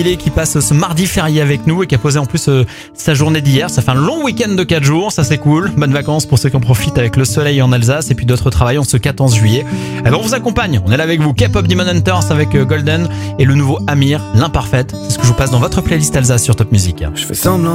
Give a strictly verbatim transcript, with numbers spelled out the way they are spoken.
qui passe ce mardi férié avec nous et qui a posé en plus euh, sa journée d'hier. Ça fait un long week-end de quatre jours, ça c'est cool. Bonnes vacances pour ceux qui en profitent avec le soleil en Alsace et puis d'autres travaillent en ce quatorze juillet. Alors on vous accompagne, on est là avec vous. K-pop Demon Hunters avec euh, Golden et le nouveau Amir, l'imparfaite. C'est ce que je vous passe dans votre playlist Alsace sur Top Music. Je fais semblant